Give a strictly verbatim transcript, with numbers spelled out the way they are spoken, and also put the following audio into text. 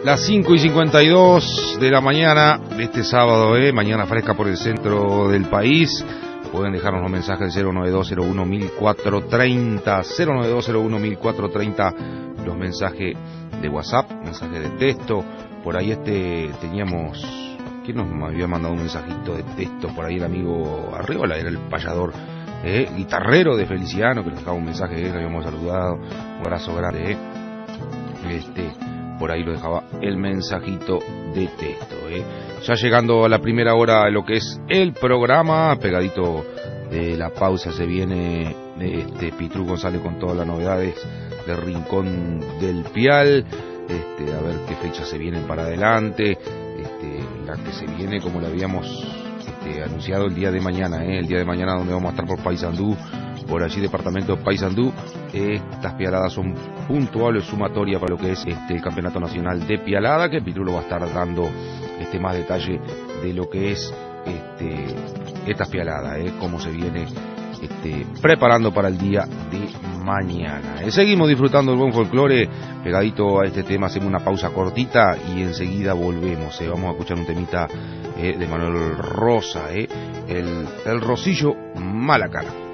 Las cinco y cincuenta y dos de la mañana de este sábado, eh, mañana fresca por el centro del país. Pueden dejarnos los mensajes del cero nueve dos cero uno mil cuatrocientos treinta, cero nueve dos cero uno mil cuatrocientos treinta, los mensajes de WhatsApp, mensajes de texto. Por ahí este teníamos, ¿quién nos había mandado un mensajito de texto? Por ahí el amigo Arriola, era el payador, eh, guitarrero de Feliciano, que nos dejaba un mensaje, eh, que habíamos saludado, un abrazo grande, eh. Este, por ahí lo dejaba el mensajito de texto, eh. Ya llegando a la primera hora de lo que es el programa, pegadito de la pausa se viene este Pitrú González con todas las novedades del Rincón del Pial, este, a ver qué fechas se vienen para adelante, este, la que se viene como la habíamos este, anunciado el día de mañana, eh, el día de mañana donde vamos a estar por Paysandú, por allí departamento Paysandú. Estas pialadas son puntuales, sumatoria para lo que es este el campeonato nacional de pialada, que Pitrú lo va a estar dando este más detalle de lo que es este estas pialadas, eh, cómo se viene este, preparando para el día de mañana. Eh, seguimos disfrutando del buen folclore, pegadito a este tema, hacemos una pausa cortita y enseguida volvemos. Eh, vamos a escuchar un temita eh, de Manuel Rosa, eh, el, el Rosillo Malacana.